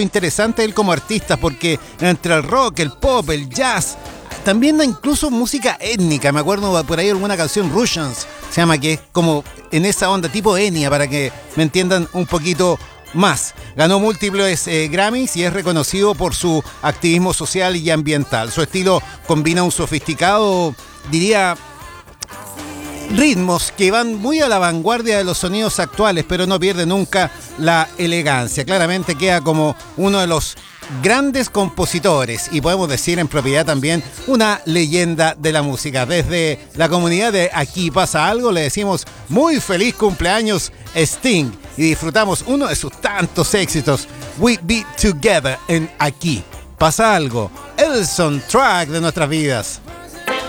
interesante él como artista porque entre el rock, el pop, el jazz, también da incluso música étnica. Me acuerdo por ahí alguna canción, Russians se llama, que es como en esa onda tipo Enya, para que me entiendan un poquito más. Ganó múltiples Grammys y es reconocido por su activismo social y ambiental. Su estilo combina un sofisticado, diría, ritmos que van muy a la vanguardia de los sonidos actuales, pero no pierde nunca la elegancia. Claramente queda como uno de los grandes compositores y podemos decir en propiedad también una leyenda de la música. Desde la comunidad de Aquí Pasa Algo le decimos muy feliz cumpleaños Sting y disfrutamos uno de sus tantos éxitos, We Be Together, en Aquí Pasa Algo, el soundtrack de nuestras vidas.